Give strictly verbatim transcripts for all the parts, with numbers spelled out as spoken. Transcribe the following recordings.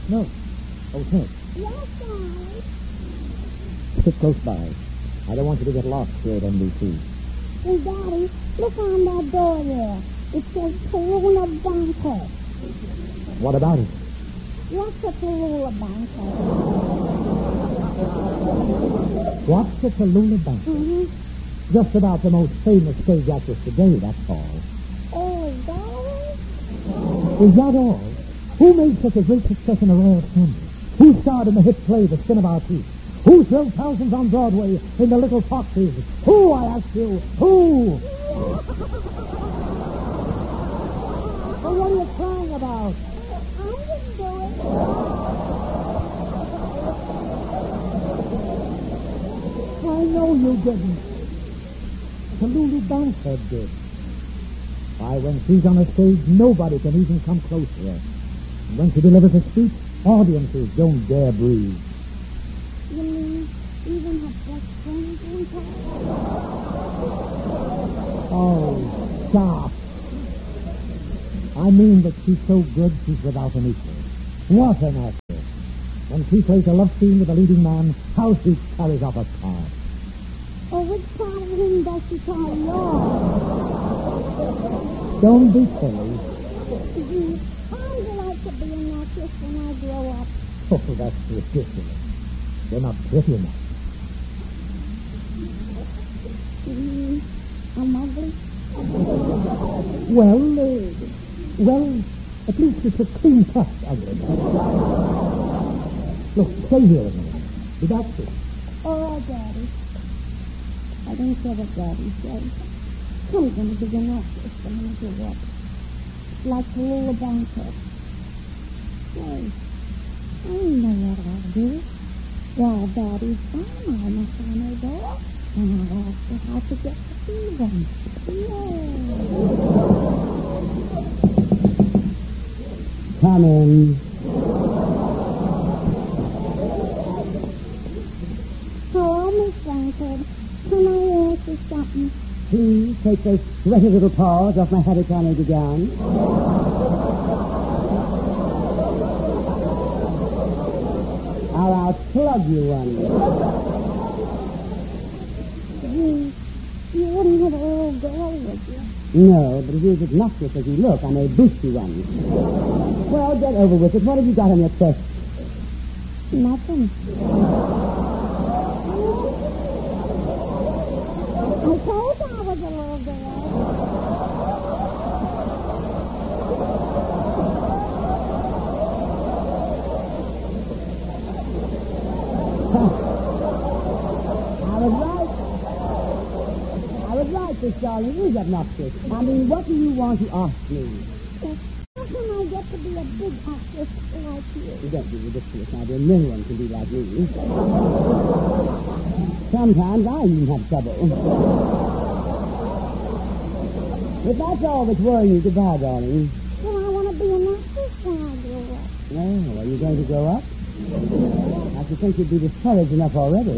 No. Oh, Ted. Yes, Daddy. Sit close by. I don't want you to get lost here at N B C. Hey, Daddy, look on that door there. It says Tallulah Bankhead. What about it? What's a Tallulah Bankhead? What's the Tallulah Bank? Mm-hmm. Just about the most famous stage actress today, that's all. Oh, Daddy? Is that all? Who made such a great success in a rare family? Who starred in the hit play The Skin of Our Teeth? Who thrilled thousands on Broadway in The Little Foxes? Who, I ask you? Who? Well, what are you crying about? I didn't do it. I know you didn't. Tallulah Bankhead did. Why, when she's on a stage, nobody can even come close to her. And when she delivers a speech, audiences don't dare breathe. You mean even her best friends won't talk? Oh, stop. I mean that she's so good she's without an equal. What an actress. When she plays a love scene with a leading man, how she carries off a part. Or which part of him does she carry off? Don't be silly. Gee, I'd like to be an actress when I grow up. Oh, that's ridiculous. You're not pretty enough. Mm, I'm ugly. Well, uh, well, at least it's a clean cut ugliness. Look, stay here a minute. Be back soon. All right, Daddy. I don't care what Daddy says. I'm going to be an actress when I grow up. Like Tallulah Bankhead. Hey, I know what I'll do. While Daddy's gone, I must on her door, and I'll ask her how to get to see them. Yay! Come in. Hello, Miss Bankhead. Can I ask you something? Please take those sweaty little paws off my heavy carnation gown. Or I'll plug you one. You, you wouldn't have a little girl with you. No, but if you're as obnoxious as you look, I may boost you one. Well, get over with it. What have you got on your chest? Nothing. I told you I was a little girl. I was right. I was right, Miss Darling. It is obnoxious. I mean, what do you want to ask me? How can I get to be a big actress like you? You don't be ridiculous, my dear. No one can be like me. Sometimes I even have trouble. If that's all that's worrying you, goodbye, darling. Well, I want to be an actress when I grow up. Well, are you going to grow up? I should think you'd be discouraged enough already.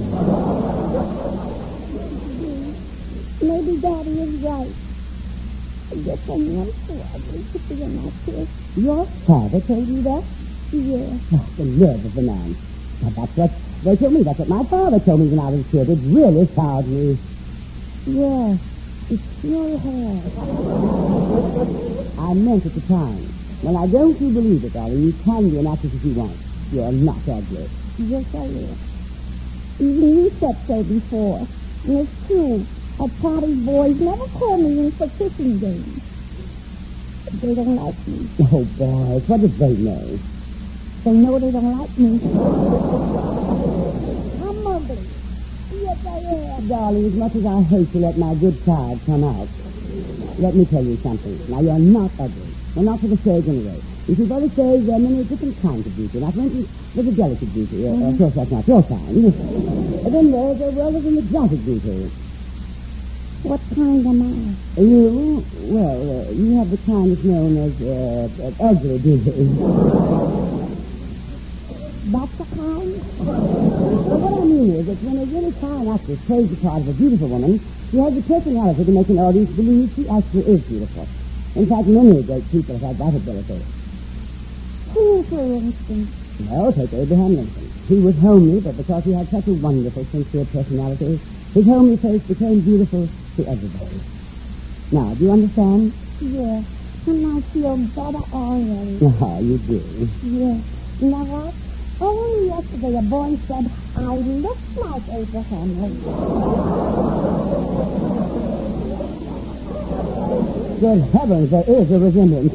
Maybe Daddy is right. I guess I'm not so ugly to be an actress. Your father told you that? Yeah. Oh, the nerve of the man. Now, that's what they told me. That's what my father told me when I was a kid. It really soured me. Yeah. It's your hair. I meant at the time. Well, I don't you believe it, darling. You can be an actress if you want. You're not ugly. Yes, I will. Even you said so before. And it's true. At party, boys never call me in for kissing games. They don't like me. Oh, boys, what did they know? They know they don't like me. I'm ugly. Yes, I am. Darling, as much as I hate to let my good side come out, let me tell you something. Now, you're not ugly. Well, not for the stage anyway. You see, for the stage, there are many different kinds of beauty. Now, for instance, there's a delicate beauty. Uh, Mm-hmm. Of course, that's not your kind. But then there's a, well, there's an exotic beauty. What kind am I? You, well, uh, you have the kind that's known as uh, uh, ugly beauty. That's a kind? Well, what I mean is that when a really fine actress plays the part of a beautiful woman, she has the personality to make an audience believe she actually is beautiful. In fact, many great people have had that ability. Who, for instance? No, take Abraham Lincoln. He was homely, but because he had such a wonderful, sincere personality, his homely face became beautiful to everybody. Now, do you understand? Yes. And I feel better already. Ah, you do. Yes. You know what? Only yesterday a boy said I look like Abraham Lincoln. Good heavens, there is a resemblance.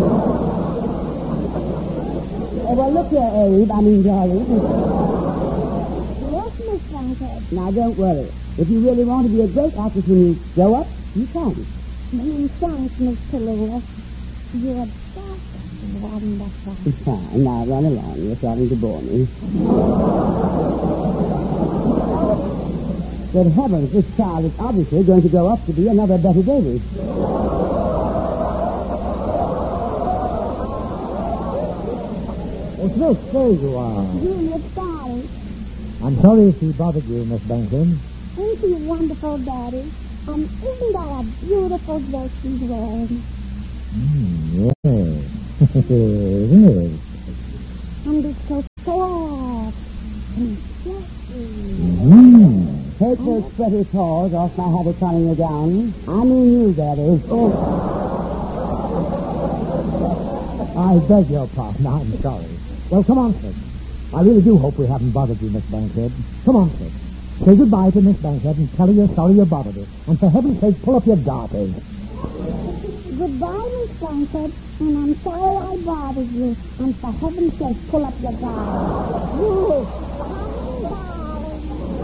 Oh, well, look here, Abe. I mean, Dory. Yes, Miss Bankhead. Now, don't worry. If you really want to be a great actress when you grow up, you can. You thanks, Miss Tallulah. You're just wonderful. Fine. Now, run along. You're starting to bore me. Good heavens, this child is obviously going to grow up to be another Betty Davis. It's Miss, there you are. You, Miss Daddy. I'm sorry if she bothered you, Miss Bankhead. Ain't he wonderful, Daddy? And isn't that a beautiful dress she's wearing? Mm, yes. Isn't it? And it's so soft and fluffy. Mm. Take those sweaty paws off my habit conning you down. I mean you, Daddy. Oh. I beg your pardon. I'm sorry. Well, come on, Sid. I really do hope we haven't bothered you, Miss Bankhead. Come on, Sid. Say goodbye to Miss Bankhead and tell her you're sorry you bothered her. And for heaven's sake, pull up your garters. Goodbye, Miss Bankhead, and I'm sorry I bothered you. And for heaven's sake, pull up your guard.